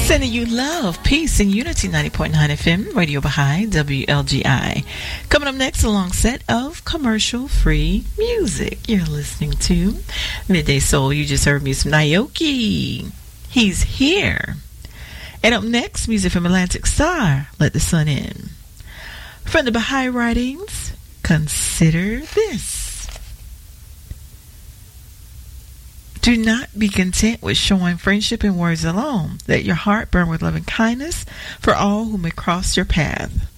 Sending you love, peace, and unity. 90.9 FM, Radio Baha'i, WLGI. Coming up next, a long set of commercial-free music. You're listening to Midday Soul. You just heard me some Naoki. He's here. And up next, music from Atlantic Star, Let the Sun In. From the Baha'i Writings, consider this. Do not be content with showing friendship in words alone. Let your heart burn with loving kindness for all who may cross your path.